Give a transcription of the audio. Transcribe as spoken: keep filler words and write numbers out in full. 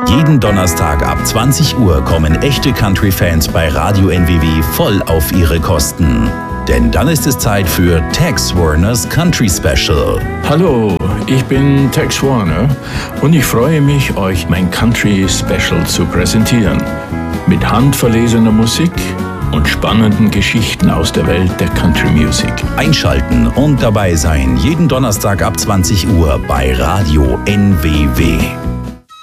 Jeden Donnerstag ab zwanzig Uhr kommen echte Country-Fans bei Radio N W W voll auf ihre Kosten. Denn dann ist es Zeit für Tex Warners Country Special. Hallo, ich bin Tex Warner und ich freue mich, euch mein Country Special zu präsentieren. Mit handverlesener Musik und spannenden Geschichten aus der Welt der Country Music. Einschalten und dabei sein, jeden Donnerstag ab zwanzig Uhr bei Radio N W W.